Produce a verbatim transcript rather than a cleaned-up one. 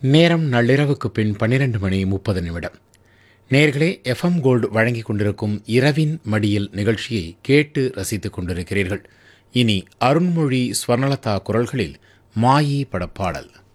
நேரம் நள்ளிரவுக்கு பின் பன்னிரண்டு மணி முப்பது நிமிடம். நேர்களே, எஃப்எம் கோல்டு வழங்கிக் கொண்டிருக்கும் இரவின் மடியில் நிகழ்ச்சியை கேட்டு ரசித்துக் கொண்டிருக்கிறீர்கள். இனி அருண்மொழி ஸ்வர்ணலதா குரல்களில் மாயி படப்பாடல்.